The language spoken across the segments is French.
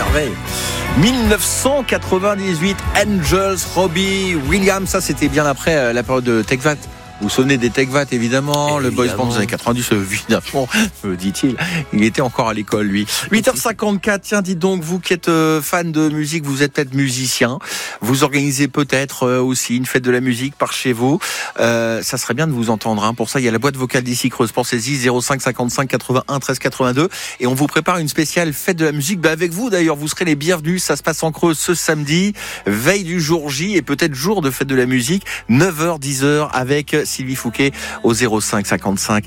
merveille. 1998, Angels, Robbie Williams, ça c'était bien après la période de Tech Vat. Vous vous souvenez des Tech Vat, évidemment. Le boys band des années 90, évidemment, dit-il. Il était encore à l'école, lui. 8h54, tiens, dites donc, vous qui êtes fan de musique, vous êtes peut-être musicien. Vous organisez peut-être aussi une fête de la musique par chez vous. Ça serait bien de vous entendre. Hein. Pour ça, il y a la boîte vocale d'Ici Creuse. Pensez-y, 05 55 81 13 82. Et on vous prépare une spéciale fête de la musique. Avec vous, d'ailleurs, vous serez les bienvenus. Ça se passe en Creuse ce samedi, veille du jour J et peut-être jour de fête de la musique, 9h, 10h avec Sylvie Fouquet au 05 55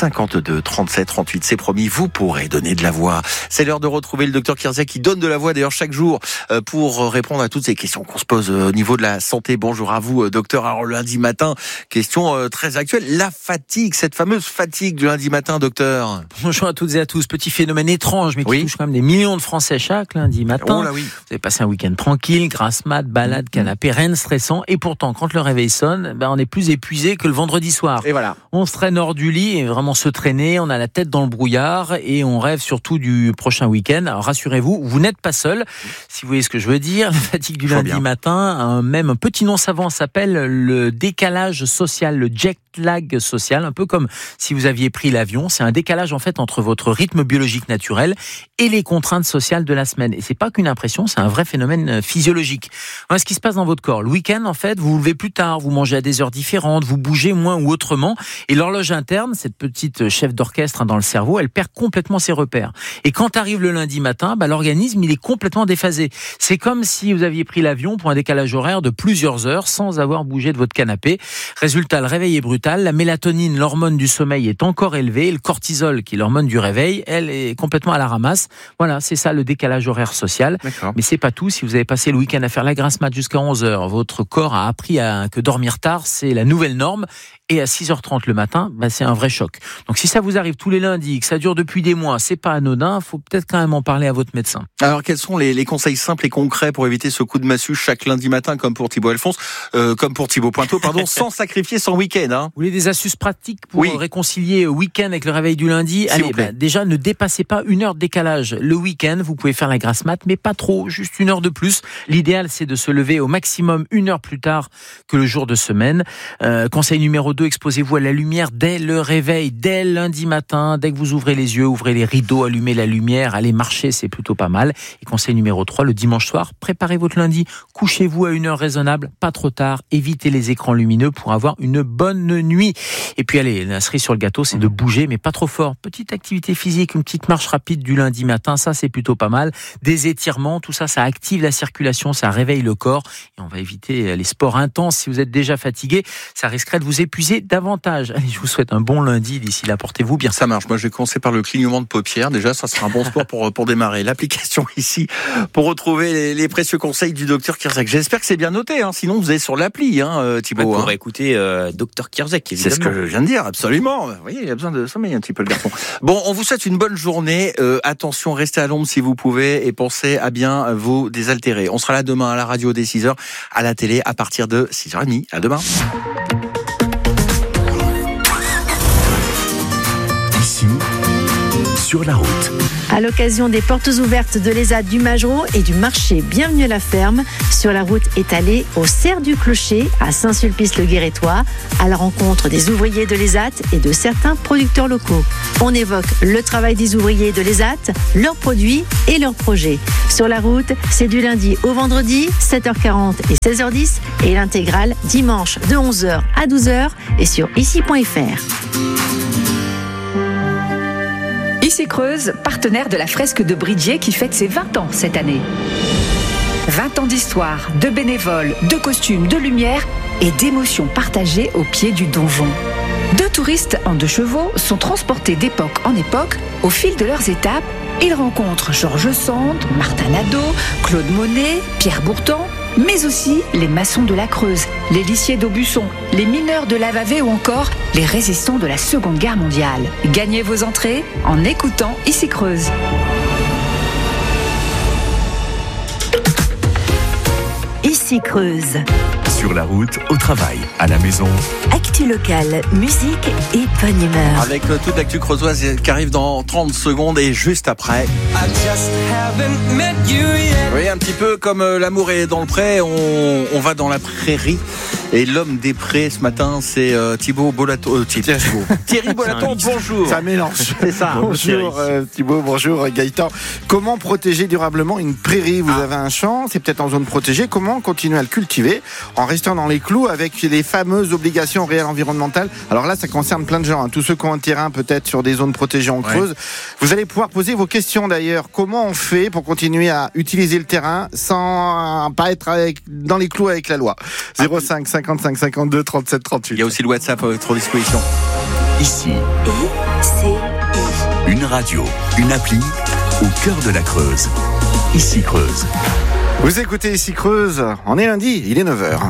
52 37 38. C'est promis, vous pourrez donner de la voix. C'est l'heure de retrouver le docteur Kierzek qui donne de la voix d'ailleurs chaque jour pour répondre à toutes ces questions qu'on se pose au niveau de la santé. Bonjour à vous, docteur. Alors lundi matin, question très actuelle. La fatigue, cette fameuse fatigue du lundi matin, docteur. Bonjour à toutes et à tous. Petit phénomène étrange, mais qui touche quand même des millions de Français chaque lundi matin. Oh là oui. Vous avez passé un week-end tranquille, grasse mat, balade, canapé, rien de stressant. Et pourtant, quand le réveil sonne, on est plus épuisé que le vendredi soir. Et voilà. On se traîne hors du lit et vraiment se traîner. On a la tête dans le brouillard et on rêve surtout du prochain week-end. Alors rassurez-vous, vous n'êtes pas seul. Si vous voyez ce que je veux dire, la fatigue du lundi matin, même un petit nom savant s'appelle le décalage social, le jet lag social, un peu comme si vous aviez pris l'avion. C'est un décalage en fait entre votre rythme biologique naturel et les contraintes sociales de la semaine. Et c'est pas qu'une impression, c'est un vrai phénomène physiologique. Voilà ce qui se passe dans votre corps. Le week-end, en fait, vous vous levez plus tard, vous mangez à des heures différentes, vous bougez moins ou autrement. Et l'horloge interne, cette petite chef d'orchestre dans le cerveau, elle perd complètement ses repères. Et quand arrive le lundi matin, l'organisme, il est complètement déphasé. C'est comme si vous aviez pris l'avion pour un décalage horaire de plusieurs heures sans avoir bougé de votre canapé. Résultat, le réveil est brutal. La mélatonine, l'hormone du sommeil, est encore élevée. Le cortisol, qui est l'hormone du réveil, elle est complètement à la ramasse. Voilà, c'est ça le décalage horaire social. D'accord. Mais c'est pas tout. Si vous avez passé le week-end à faire la grasse mat jusqu'à 11h, votre corps a appris que dormir tard, c'est la nouvelle norme. Et à 6h30 le matin, c'est un vrai choc. Donc si ça vous arrive tous les lundis, que ça dure depuis des mois, c'est pas anodin, faut peut-être quand même en parler à votre médecin. Alors quels sont les conseils simples et concrets pour éviter ce coup de massue chaque lundi matin, comme pour Thibaut Pointeau, sans sacrifier son week-end, hein. Vous voulez des astuces pratiques pour réconcilier week-end avec le réveil du lundi? Allez, déjà ne dépassez pas 1 heure de décalage. Le week-end, vous pouvez faire la grasse mat, mais pas trop, juste 1 heure de plus. L'idéal, c'est de se lever au maximum 1 heure plus tard que le jour de semaine. Conseil numéro 2, exposez-vous à la lumière dès le réveil, dès lundi matin, dès que vous ouvrez les yeux, ouvrez les rideaux, allumez la lumière, allez marcher, c'est plutôt pas mal. Et conseil numéro 3, le dimanche soir, préparez votre lundi, couchez-vous à 1 heure raisonnable, pas trop tard, évitez les écrans lumineux pour avoir une bonne nuit. Et puis allez, la cerise sur le gâteau, c'est de bouger, mais pas trop fort. Petite activité physique, une petite marche rapide du lundi matin, ça c'est plutôt pas mal. Des étirements, tout ça, ça active la circulation, ça réveille le corps. Et on va éviter les sports intenses. Si vous êtes déjà fatigué, ça risquerait de vous épuiser davantage. Allez, je vous souhaite un bon lundi. D'ici là, portez-vous bien. Ça marche. Moi, je vais commencer par le clignement de paupières. Déjà, ça sera un bon sport pour démarrer. L'application ici pour retrouver les précieux conseils du docteur Kierzek. J'espère que c'est bien noté. Sinon, vous êtes sur l'appli, Thibaut. Pour écouter docteur Kierzek, évidemment. C'est ce que je viens de dire, absolument. Vous voyez, il a besoin de sommeil un petit peu, le garçon. Bon, on vous souhaite une bonne journée. Attention, restez à l'ombre si vous pouvez et pensez à bien vous désaltérer. On sera là demain à la radio dès 6h, à la télé à partir de 6h30. À demain. Ici, sur la route. À l'occasion des portes ouvertes de l'ESAT du Magereau et du marché Bienvenue à la ferme, sur la route étalée au Cerf du Clocher à Saint-Sulpice-le-Guérétois, à la rencontre des ouvriers de l'ESAT et de certains producteurs locaux. On évoque le travail des ouvriers de l'ESAT, leurs produits et leurs projets. Sur la route, c'est du lundi au vendredi, 7h40 et 16h10, et l'intégrale dimanche de 11h à 12h et sur ici.fr. Ici Creuse, partenaire de la fresque de Bridier qui fête ses 20 ans cette année. 20 ans d'histoire, de bénévoles, de costumes, de lumière et d'émotions partagées au pied du donjon. 2 touristes en 2 chevaux sont transportés d'époque en époque au fil de leurs étapes. Ils rencontrent Georges Sand, Martin Nadeau, Claude Monet, Pierre Bourtan, mais aussi les maçons de la Creuse, les lissiers d'Aubusson, les mineurs de Lavavé ou encore les résistants de la Seconde Guerre mondiale. Gagnez vos entrées en écoutant Ici Creuse. Ici Creuse. Sur la route, au travail, à la maison. Actu locale, musique et bonne humeur. Avec toute l'actu creusoise qui arrive dans 30 secondes et juste après. Oui, un petit peu comme l'amour est dans le pré, on va dans la prairie. Et l'homme des prés ce matin, c'est Thierry Bolaton. Bonjour. Ça mélange. C'est ça. Bonjour Thibaut, bonjour Gaëtan. Comment protéger durablement une prairie ? Vous avez un champ, c'est peut-être en zone protégée. Comment continuer à le cultiver en restant dans les clous avec les fameuses obligations réelles environnementales ? Alors là, ça concerne plein de gens. Tous ceux qui ont un terrain peut-être sur des zones protégées en Creuse. Vous allez pouvoir poser vos questions d'ailleurs. Comment on fait pour continuer à utiliser le terrain sans pas être dans les clous avec la loi ? 05 55 52 37 38. Il y a aussi le WhatsApp à votre disposition. Ici, une radio, une appli au cœur de la Creuse. Ici Creuse. Vous écoutez Ici Creuse, on est lundi, il est 9h.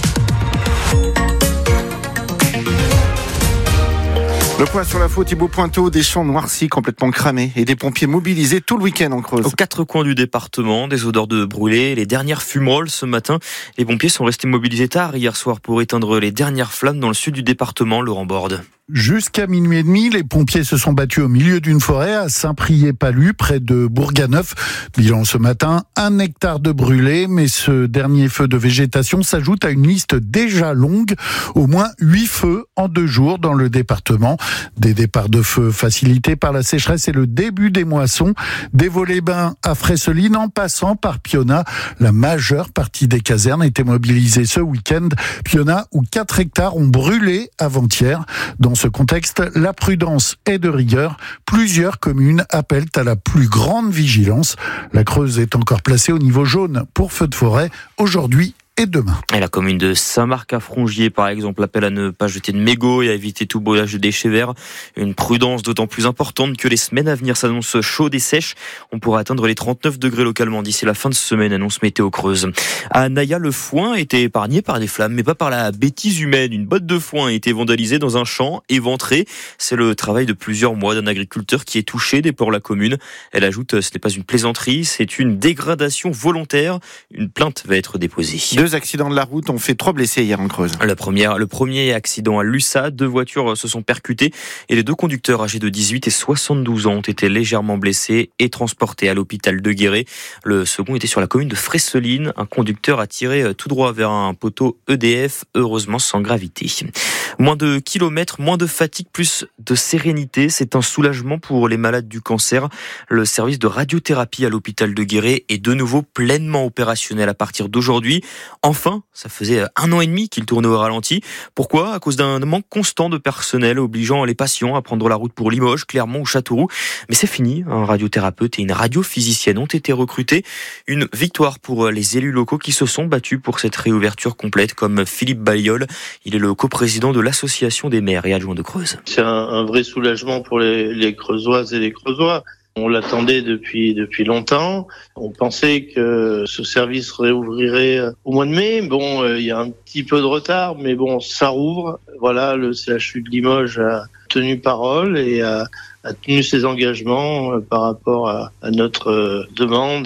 Le point sur l'info, Thibaut Pointeau, des champs noircis complètement cramés et des pompiers mobilisés tout le week-end en Creuse. Aux quatre coins du département, des odeurs de brûlés, les dernières fumerolles ce matin. Les pompiers sont restés mobilisés tard hier soir pour éteindre les dernières flammes dans le sud du département, Laurent Borde. Jusqu'à minuit et demi, les pompiers se sont battus au milieu d'une forêt à Saint-Priest-Palu, près de Bourganeuf. Bilan ce matin, 1 hectare de brûlés, mais ce dernier feu de végétation s'ajoute à une liste déjà longue. Au moins 8 feux en 2 jours dans le département. Des départs de feu facilités par la sécheresse et le début des moissons. Des Vaux-les-Bains à Fresseline en passant par Piona. La majeure partie des casernes était mobilisée ce week-end. Piona, où 4 hectares ont brûlé avant-hier. Dans ce contexte, la prudence est de rigueur. Plusieurs communes appellent à la plus grande vigilance. La Creuse est encore placée au niveau jaune pour feux de forêt aujourd'hui et demain. Et la commune de Saint-Marc-à-Frongier, par exemple, appelle à ne pas jeter de mégots et à éviter tout brûlage de déchets verts. Une prudence d'autant plus importante que les semaines à venir s'annoncent chaudes et sèches. On pourra atteindre les 39 degrés localement d'ici la fin de semaine, annonce Météo Creuse. À Naya, le foin était épargné par les flammes, mais pas par la bêtise humaine. Une botte de foin a été vandalisée dans un champ, éventrée. C'est le travail de plusieurs mois d'un agriculteur qui est touché, déplore la commune. Elle ajoute, ce n'est pas une plaisanterie, c'est une dégradation volontaire. Une plainte va être déposée. 2 accidents de la route ont fait 3 blessés hier en Creuse. Le premier accident à Lussat, 2 voitures se sont percutées et les 2 conducteurs âgés de 18 et 72 ans ont été légèrement blessés et transportés à l'hôpital de Guéret. Le second était sur la commune de Fresseline. Un conducteur a tiré tout droit vers un poteau EDF, heureusement sans gravité. Moins de kilomètres, moins de fatigue, plus de sérénité. C'est un soulagement pour les malades du cancer. Le service de radiothérapie à l'hôpital de Guéret est de nouveau pleinement opérationnel à partir d'aujourd'hui. Enfin, ça faisait 1 an et demi qu'il tournait au ralenti. Pourquoi ? À cause d'un manque constant de personnel obligeant les patients à prendre la route pour Limoges, Clermont ou Châteauroux. Mais c'est fini. Un radiothérapeute et une radiophysicienne ont été recrutés. Une victoire pour les élus locaux qui se sont battus pour cette réouverture complète, comme Philippe Balliol. Il est le coprésident de l'association des maires et adjoints de Creuse. C'est un vrai soulagement pour les Creusoises et les Creusois. On l'attendait depuis longtemps. On pensait que ce service réouvrirait au mois de mai. Bon, il y a un petit peu de retard, mais bon, ça rouvre. Voilà, le CHU de Limoges a tenu parole et a tenu ses engagements par rapport à notre demande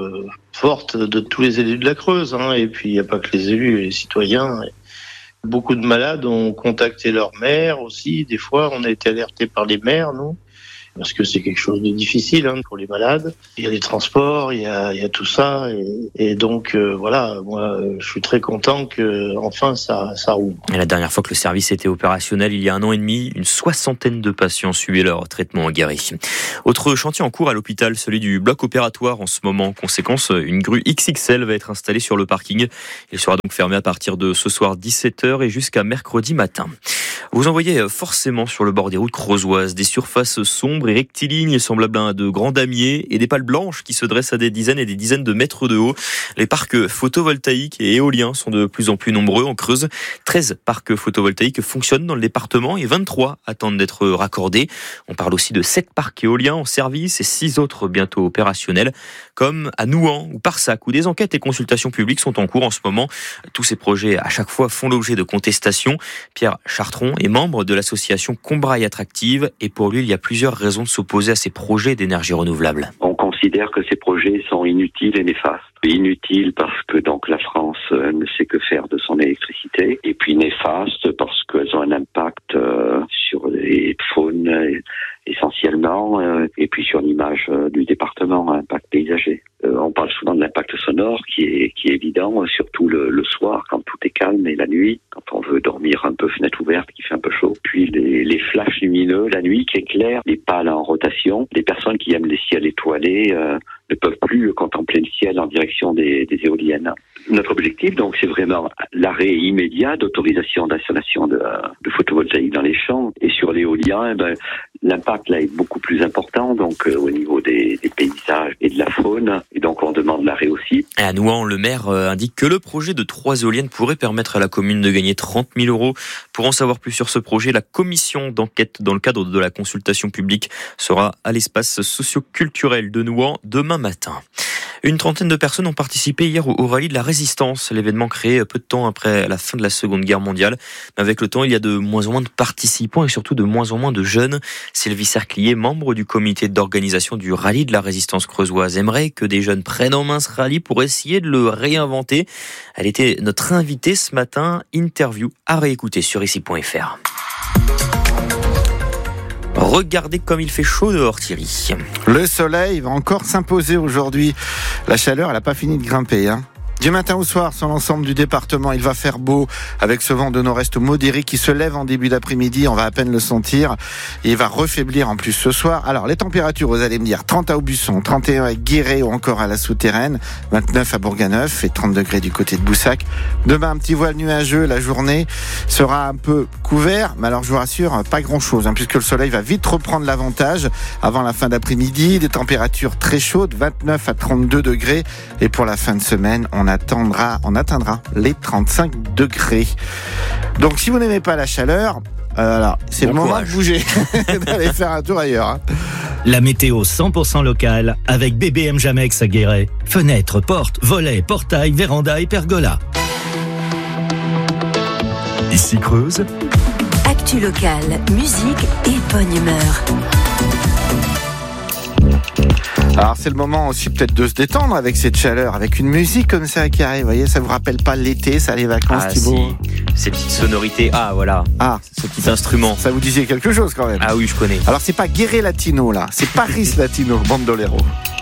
forte de tous les élus de la Creuse. Et puis, il n'y a pas que les élus, les citoyens. Beaucoup de malades ont contacté leur maire aussi. Des fois, on a été alertés par les maires, nous. Parce que c'est quelque chose de difficile pour les malades. Il y a les transports, il y a tout ça, et donc voilà, moi je suis très content que enfin ça roule. Et la dernière fois que le service était opérationnel, il y a 1 an et demi, une 60aine de patients suivaient leur traitement en Guéret. Autre chantier en cours à l'hôpital, celui du bloc opératoire en ce moment. En conséquence, une grue XXL va être installée sur le parking. Il sera donc fermé à partir de ce soir 17h et jusqu'à mercredi matin. Vous en voyez forcément sur le bord des routes creusoises, des surfaces sombres et rectilignes semblables à de grands damiers et des pales blanches qui se dressent à des dizaines et des dizaines de mètres de haut. Les parcs photovoltaïques et éoliens sont de plus en plus nombreux en Creuse. 13 parcs photovoltaïques fonctionnent dans le département et 23 attendent d'être raccordés. On parle aussi de 7 parcs éoliens en service et 6 autres bientôt opérationnels, comme à Nouan ou Parsac, où des enquêtes et consultations publiques sont en cours en ce moment. Tous ces projets, à chaque fois, font l'objet de contestations. Pierre Chartron est membre de l'association Combraille Attractive et pour lui, il y a plusieurs raisons de s'opposer à ces projets d'énergie renouvelable. On considère que ces projets sont inutiles et néfastes. Inutiles parce que donc la France ne sait que faire de son électricité, et puis néfastes parce qu'elles ont un impact sur les faunes essentiellement, et puis sur l'image du département, un impact paysager. On parle souvent de l'impact sonore qui est évident, surtout le soir quand tout est calme, et la nuit quand on veut dormir un peu fenêtre ouverte, qui fait un peu chaud. Puis les flashs lumineux la nuit qui éclairent, les pales en rotation. Les personnes qui aiment les ciels étoilés ne peuvent plus contempler le ciel en direction des éoliennes. Notre objectif, donc, c'est vraiment l'arrêt immédiat d'autorisation d'installation de photovoltaïque dans les champs. Et sur l'éolien, l'impact là est beaucoup plus important, donc au niveau des paysages et de la faune. Et donc, on demande l'arrêt aussi. Et à Nouan, le maire indique que le projet de 3 éoliennes pourrait permettre à la commune de gagner 30 000 euros. Pour en savoir plus sur ce projet, la commission d'enquête dans le cadre de la consultation publique sera à l'espace socio-culturel de Nouan demain matin. Une trentaine de personnes ont participé hier au rallye de la Résistance, l'événement créé peu de temps après la fin de la Seconde Guerre mondiale. Mais avec le temps, il y a de moins en moins de participants et surtout de moins en moins de jeunes. Sylvie Cerclier, membre du comité d'organisation du rallye de la Résistance creusoise, aimerait que des jeunes prennent en main ce rallye pour essayer de le réinventer. Elle était notre invitée ce matin. Interview à réécouter sur ici.fr. Regardez comme il fait chaud dehors, Thierry. Le soleil va encore s'imposer aujourd'hui. La chaleur, elle n'a pas fini de grimper, hein. Du matin au soir, sur l'ensemble du département, il va faire beau avec ce vent de nord-est modéré qui se lève en début d'après-midi. On va à peine le sentir. Et il va refaiblir en plus ce soir. Alors, les températures, vous allez me dire, 30 à Aubusson, 31 à Guéret ou encore à la Souterraine, 29 à Bourganeuf et 30 degrés du côté de Boussac. Demain, un petit voile nuageux. La journée sera un peu couverte. Mais alors, je vous rassure, pas grand-chose, puisque le soleil va vite reprendre l'avantage avant la fin d'après-midi. Des températures très chaudes, 29 à 32 degrés. Et pour la fin de semaine, on atteindra les 35 degrés. Donc si vous n'aimez pas la chaleur, c'est le moment de bouger, d'aller faire un tour ailleurs. La météo 100% locale avec BBM Jamex à Guéret. Fenêtres, portes, volets, portails, vérandas et pergolas. Ici Creuse. Actu locale, musique et bonne humeur. Alors c'est le moment aussi peut-être de se détendre avec cette chaleur, avec une musique comme ça qui arrive. Vous voyez, ça vous rappelle pas l'été, ça, les vacances, Thibaut? Si. Ces petites sonorités. Ah voilà. Ce petit instrument. Ça vous disait quelque chose quand même. Ah oui, je connais. Alors c'est pas Guéret Latino là, c'est Paris Latino, Bandolero.